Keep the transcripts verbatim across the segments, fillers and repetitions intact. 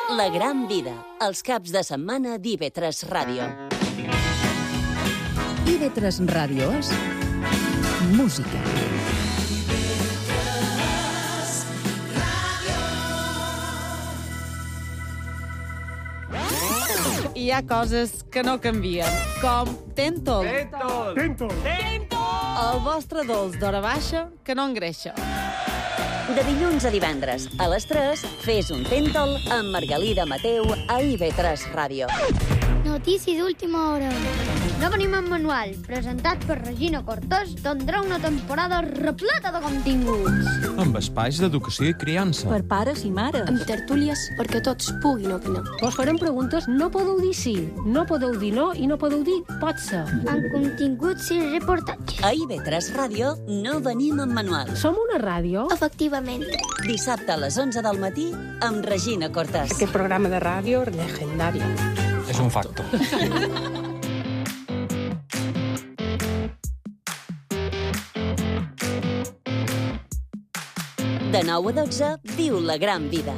La gran vida, els caps de setmana d'I V tres Ràdio. I V tres Ràdio és música. Hi ha coses que no canvien, com Tentol. Tentol! Tentol! El vostre dolç d'hora baixa que no engreixa. De dilluns a divendres, a les tres, fes un Tentol amb Margalida Mateu a I V tres Ràdio. Notícies d'última hora. No venim en manual, presentat per Regina Cortés, tindrà una temporada repleta de continguts. Amb espais d'educació i criança. Per pares i mares. Amb tertúlies perquè tots puguin opinar. Vos farem preguntes, no podeu dir sí, no podeu dir no i no podeu dir pot ser. Amb continguts i reportatges. A I V tres Ràdio no venim en manual. Som una ràdio? Efectivament. Dissabte a les onze del matí amb Regina Cortés. Aquest programa de ràdio legendari. És un facto. De nou a dotze, viu la gran vida.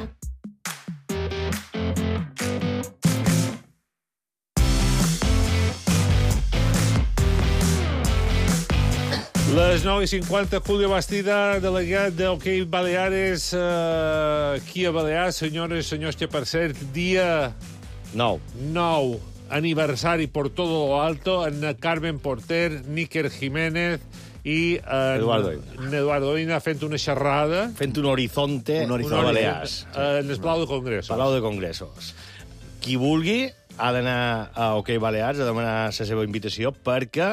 Les nou i cinquanta, Julio Bastida, delegat d'Hoc Baleares, eh, aquí a Balears, senyores i senyors, que per cert, dia Nou. nou, aniversari por todo lo alto, en Carmen Porter, Níker Jiménez i en Eduardo Oina. en Eduardo Oina fent una xerrada. Fent un horizonte, Un un horizonte. a Balears. En el Palau de Congressos. Palau de Congressos. Qui vulgui ha d'anar a Hoc Balears a demanar la seva invitació perquè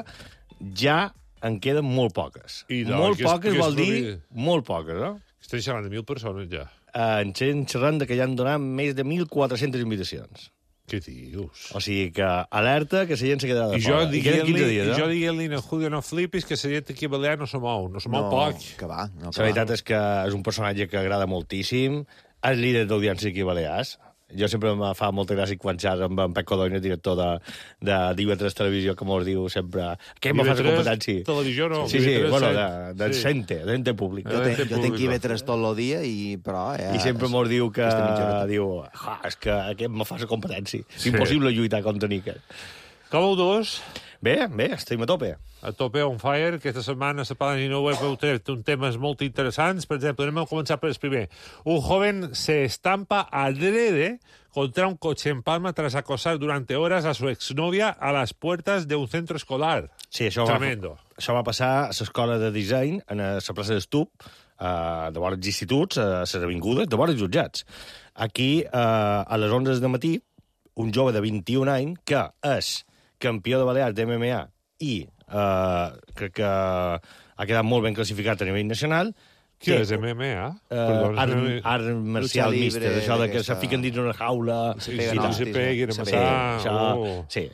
ja en queden molt poques. I no, molt que és- poques que és vol dir propi- molt poques, no? Estem xerrant de mil persones ja. Eh, ens estem xerrant de que ja han donat més de mil quatre-centes invitacions. Què dius? O sigui que alerta que la gent se quedarà de I jo fora. I queden quinze dient-li dies, i jo no? dient-li a Julio, no flipis, que la gent aquí a Balear no se mou, no se mou poc. que va. No, que La veritat va. és que és un personatge que agrada moltíssim. És líder d'audiència aquí a Balears. Jo sempre em fa molta gràcia quan xerro amb en Pep Codony, director de, de d'I V tres Televisió, que mos diu sempre que me fa la competència. Televisió no. Sí, I sí, V tres, bueno, sí. de, de Sí. cente, d'ente públic. Jo, tenc, jo tenc públic, I V tres tot el dia, i, però... Eh, I sempre mos diu que, aquesta mitja horeta. diu, ah, és que aquest me fa la competència. És Sí. impossible lluitar contra Níker. Com ho dus? Bé, bé, estem a tope. A tope on fire. Aquesta setmana a la pàgina web heu tret un temes molt interessants. Per exemple, anem a començar per el primer. Un joven se estampa adrede contra un coche en Palma tras acosar durante horas a su exnovia a las puertas de un centro escolar. Sí, això Tremendo. va, això va passar a l'escola de disseny, a la plaça d'Estup, eh, de vora els instituts, a les avingudes, de vora els jutjats. Aquí, eh, a les onze de matí, un jove de vint-i-un anys, que és campió de Balears d'M M A i eh, crec que ha quedat molt ben classificat a nivell nacional. Què té, és M M A? Eh, Perdona, art, no- art marcial Lucha mister, libre, això de que d'aquesta- se fiquen dins una jaula... Sí, peguen sí, no hòsties, se peguin, se a peguen. passar. Això, Oh. sí.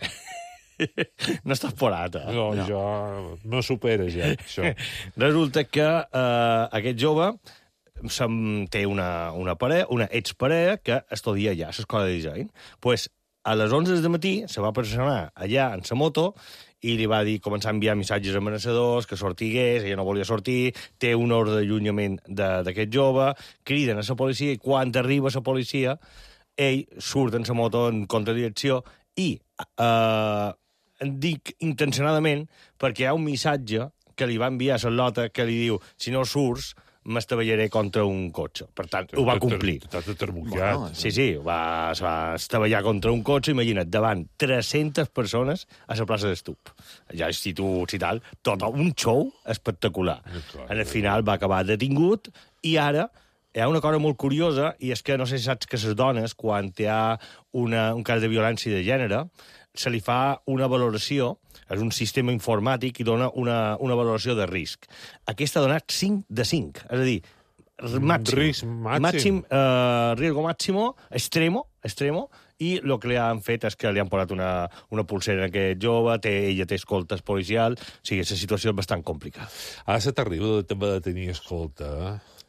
No estàs forat, eh? No, no, jo no supera ja, això. Resulta que eh, aquest jove se'm, té una, una, parella, una exparella que estudia allà a l'escola de disseny. Pues, a les onze de matí se va personar allà en sa moto i li va dir, començar a enviar missatges amenaçadors, que sortigués, ella no volia sortir, té una ordre d'allunyament d'aquest jove, criden a la policia i quan arriba la policia ell surt en sa moto en contradirecció i eh, dic intencionadament perquè hi ha un missatge que li va enviar a Charlotte que li diu, si no surts, m'estavellaré contra un cotxe. Per tant, ho va complir. T'has determinat. Bueno, Sí, sí, va, es va estavellar contra un cotxe, imagina't, davant tres-centes persones a la plaça d'Estup. Ja instituts i tal, tot un show espectacular. clar, En el final va acabar detingut i ara hi ha una cosa molt curiosa i és que no sé si saps que les dones, quan hi ha una, un cas de violència de gènere, se li fa una valoració, és un sistema informàtic i dona una, una valoració de risc. Aquesta ha donat cinc de cinc, és a dir, màxim. Risc màxim. Màxim, eh, riesgo máximo, extremo, extremo, i el que li han fet és que li han posat una, una pulsera a aquest jove, té, ella té escoltes policial, o sigui, la situació és bastant complicada. Ara se t'arriba també de tenir escolta, eh? Sí,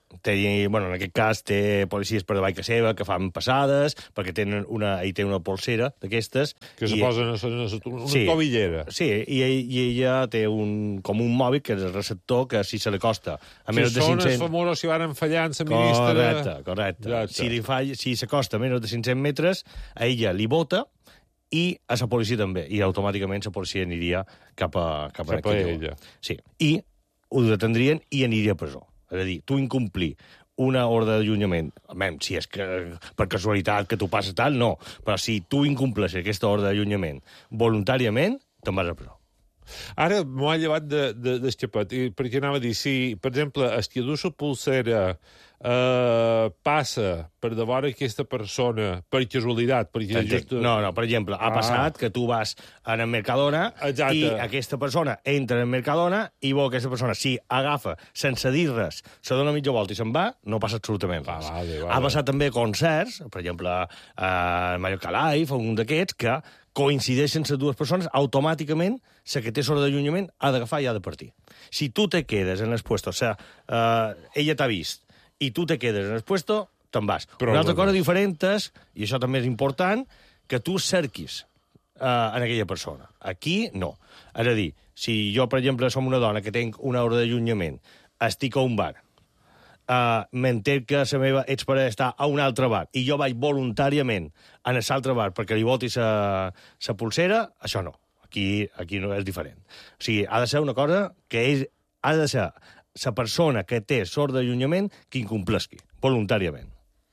té, bueno, en aquest cas té policies per davall que seva que fan passades, perquè tenen una, ell té una polsera d'aquestes. Que se i, posa una, una sí, tobillera. Sí, i, i ella té un, com un mòbil que és el receptor que si se li costa a Si menys de són cinc cents... els famosos si van fallar en la ministra... Correcte, correcte. Ja, si li falla, si s'acosta a menys de cinc-cents metres, a ella li bota i a la policia també, i automàticament la policia aniria cap a, cap a, cap a ella. Sí, i ho detendrien i aniria a presó. És a dir, tu incomplir una ordre d'allunyament, almenys, si és que per casualitat que tu passes tal, no, però si tu incomples aquesta ordre d'allunyament voluntàriament, te'n vas a presó. Ara m'ho ha llevat de, de, de xapet, perquè anava a dir, si, per exemple, el que du la pulsera eh, passa per davant aquesta persona per casualitat, perquè just... No, no, per exemple, ha Ah. passat que tu vas en el Mercadona Exacte. i aquesta persona entra en el Mercadona i vol que aquesta persona, si agafa sense dir res, se dona mitja volta i se'n va, no passa absolutament res. Ah, vale, vale. Ha passat també a concerts, per exemple, a Mallorca Live, o un d'aquests, que coincideixen les dues persones, automàticament la que té sort d'allunyament ha d'agafar i ha de partir. Si tu te quedes en el puesto, o sigui, eh, ella t'ha vist, i tu te quedes en el puesto, te'n vas. Però Una altra no. cosa diferent és, i això també és important, que tu cerquis eh, en aquella persona. Aquí, no. És a dir, si jo, per exemple, som una dona que tenc una hora d'allunyament, estic a un bar, uh, m'entenc que la meva exparella està a un altre bar, i jo vaig voluntàriament a l'altre bar perquè li voti la pulsera, això no. Aquí, aquí no és diferent. O sigui, ha de ser una cosa que és, ha de ser la persona que té sort d'allunyament que incomplesqui, voluntàriament.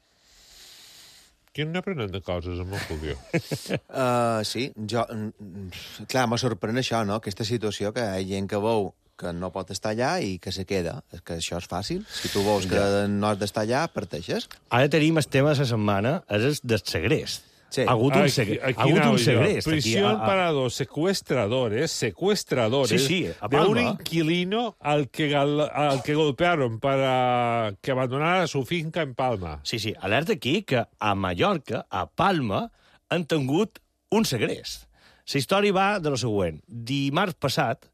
Qui n'aprenen de coses amb el Fulvio? Uh, sí, jo... mm, Clar, me sorprèn això, no?, aquesta situació, que hi ha gent que veu que no pot estar allà i que se queda. És que això és fàcil. Si tu veus que Ja. no has d'estar allà, parteixes. Ara tenim el tema de la setmana, és el del segrest. Sí. Ha hagut un, Aquí- segre... aquí ha hagut anava un jo. segrest. Prisión aquí, a- a- para los secuestradores, secuestradores Sí, sí, a de un Palma. inquilino al que, gal- al que golpearon para que abandonara su finca en Palma. Sí, sí, alerta aquí que a Mallorca, a Palma, han tingut un segrest. La història va de lo següent. Dimarts passat,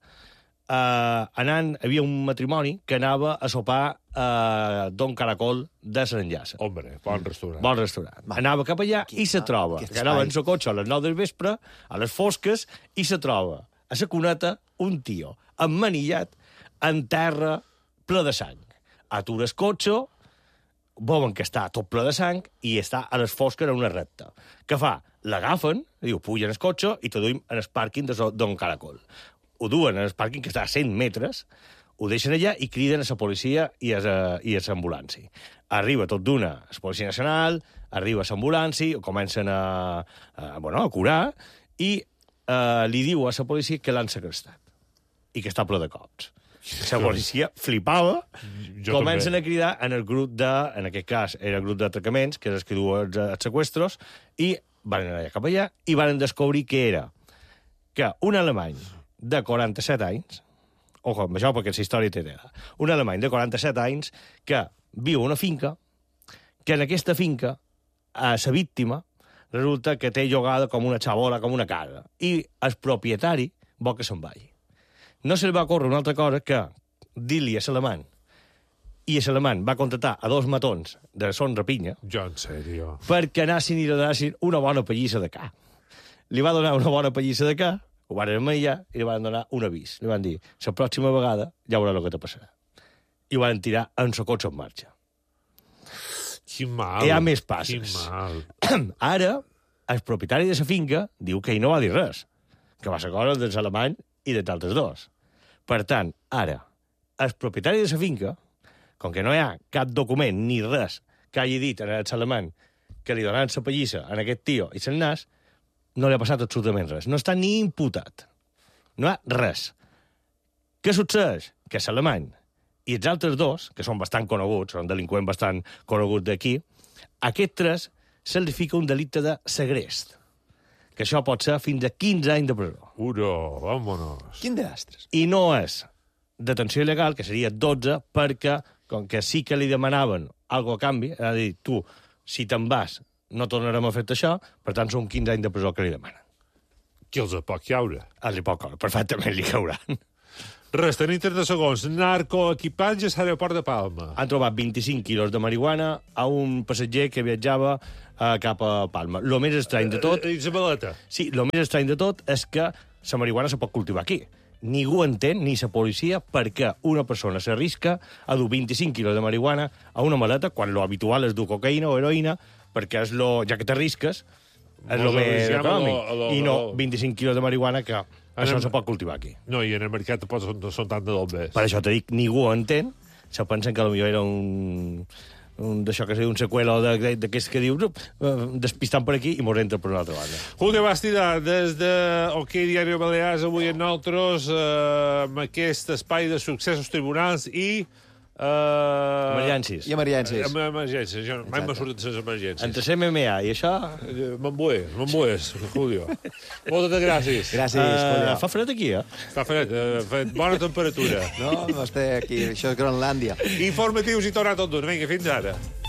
eh, anant, hi havia un matrimoni que anava a sopar a Don Caracol de Sant Enllaça. Hombre, bon restaurant. Bon restaurant. Anava cap allà i se troba. aquest Que anava en espai. el cotxe a les nou del vespre, a les fosques, i se troba a la cuneta un tio emmanillat en terra ple de sang. Atura el cotxe, veuen que està tot ple de sang i està a les fosques en una recta. Què fa? L'agafen, diu, pugen el cotxe i te duim en el pàrquing de Don Caracol. Ho duen en el pàrquing, que està a cent metres, ho deixen allà i criden a la policia i a la- i a l'ambulància. Arriba tot d'una la Policia Nacional, arriba l'ambulància, comencen a, a, bueno, a curar, i eh, li diu a la policia que l'han segrestat i que està ple de cops. La policia flipava, Jo comencen també. a cridar en el grup de, en aquest cas, era el grup d'atracaments, que és el que du els, els seqüestros, i van anar cap allà i van descobrir que era que un alemany de quaranta-set anys, ojo, amb això perquè la història té tela, un alemany de quaranta-set anys que viu a una finca, que en aquesta finca, a la víctima, resulta que té llogada com una xabola, com una casa, i el propietari vol que se'n vagi. No se li va ocórrer una altra cosa que dir-li a l'alemany, i l'alemany va contractar a dos matons de Son Rapinya Jo, en sèrio. perquè anessin i li donessin una bona pallissa de ca. Li va donar una bona pallissa de ca, ho van amanillar i li van donar un avís. Li van dir, la pròxima vegada ja veuràs el que te passarà. I ho van tirar en el cotxe en marxa. Quin mal. Hi ha més passes. Quin mal. Ara, el propietari de la finca diu que ell no va dir res, que va ser cosa dels alemany i de d'altres dos. Per tant, ara, el propietari de la finca, com que no hi ha cap document ni res que hagi dit en el alemany que li donaran la pallissa a aquest tio i se'n nas, no li ha passat absolutament res. No està ni imputat. No hi ha res. Què succeeix? Que l'alemany i els altres dos, que són bastant coneguts, són delinqüents bastant coneguts d'aquí, aquests tres se'ls fica un delicte de segrest, que això pot ser fins a quinze anys de presó. Uro, vámonos. Quin desastres. I no és detenció il·legal, que seria dotze, perquè, com que sí que li demanaven algo a canvi, és a dir, tu, si te'n vas, no tornarem a fer-te això, per tant, són quinze anys de presó que li demanen. Qui els pot caure? Els hi pot caure, perfectament li cauran. Resten trenta segons. Narcoequipatges a l'aeroport de Palma. Han trobat vint-i-cinc quilos de marihuana a un passatger que viatjava eh, cap a Palma. Lo més estrany de tot... I la maleta. Sí, lo més estrany de tot és que la marihuana se pot cultivar aquí. Ningú entén, ni la policia, per què una persona s'arrisca a dur vint-i-cinc quilos de marihuana a una maleta quan lo habitual és dur cocaïna o heroïna, perquè és lo, ja que t'arrisques, és lo més econòmic. I no vint-i-cinc quilos de marihuana que això no se pot cultivar aquí. No, i en el mercat tampoc són, són tant de dobles. Per això te dic, ningú ho entén. Se pensen que potser era un... un d'això que és un seqüelo d'aquests que dius despistant per aquí i mos entra per una altra banda. Julio Bastida, des de OK Diario Balears, avui amb nosaltres, eh, amb aquest espai de successos tribunals i... Uh, emergències. I emergències. Amb emergències. Jo mai m'ha sortit les emergències. Entre ser M M A i això... M'embues, m'embues, Julio. Moltes gràcies. Gràcies, Julio. Uh, fa fred aquí, eh? Fa fred, uh, fa bona temperatura. No, no està aquí, això és Groenlàndia. Informatius i tornar tot d'un. Vinga, fins ara.